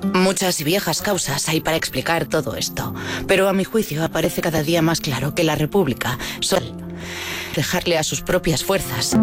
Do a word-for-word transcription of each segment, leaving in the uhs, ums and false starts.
Muchas y viejas causas hay para explicar todo esto, pero a mi juicio aparece cada día más claro que la República suele dejarle a sus propias fuerzas.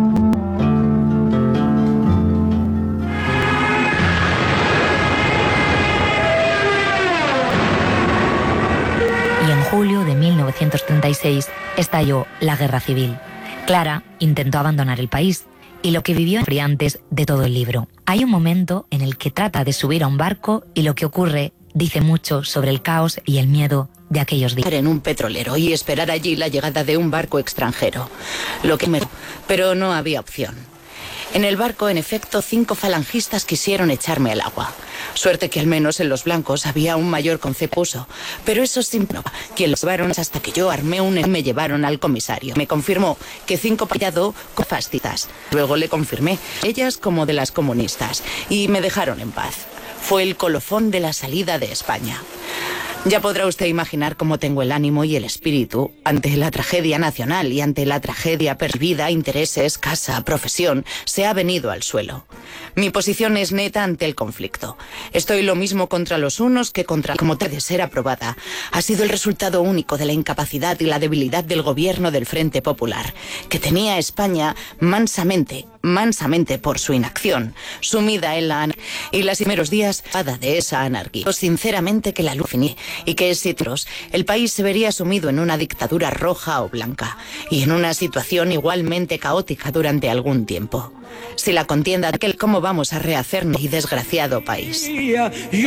Y en julio de mil novecientos treinta y seis estalló la Guerra Civil. Clara intentó abandonar el país y lo que vivió fue antes de todo el libro. Hay un momento en el que trata de subir a un barco y lo que ocurre dice mucho sobre el caos y el miedo de aquellos días. En un petrolero y esperar allí la llegada de un barco extranjero. Lo que me... Pero no había opción. En el barco, en efecto, cinco falangistas quisieron echarme al agua. Suerte que al menos en los blancos había un mayor concepuso. Pero eso simple, quien los llevaron hasta que yo armé un... y me llevaron al comisario. Me confirmó que cinco pillado con fascistas. Luego le confirmé, ellas como de las comunistas. Y me dejaron en paz. Fue el colofón de la salida de España. Ya podrá usted imaginar cómo tengo el ánimo y el espíritu ante la tragedia nacional y ante la tragedia percibida, intereses, casa, profesión, se ha venido al suelo. Mi posición es neta ante el conflicto. Estoy lo mismo contra los unos que contra como de ser aprobada. Ha sido el resultado único de la incapacidad y la debilidad del gobierno del Frente Popular, que tenía a España mansamente, mansamente por su inacción, sumida en la anarquía y los primeros días de esa anarquía. Sinceramente que la luz finí y que si otros, el país se vería sumido en una dictadura roja o blanca y en una situación igualmente caótica durante algún tiempo. Si la contienda de aquel cómo vamos a rehacernos y desgraciado país.